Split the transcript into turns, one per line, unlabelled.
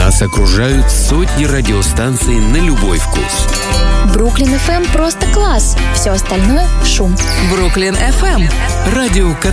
Нас окружают сотни радиостанций на любой вкус.
Бруклин FM просто класс. Все остальное — шум.
Бруклин FM.
Радио, которое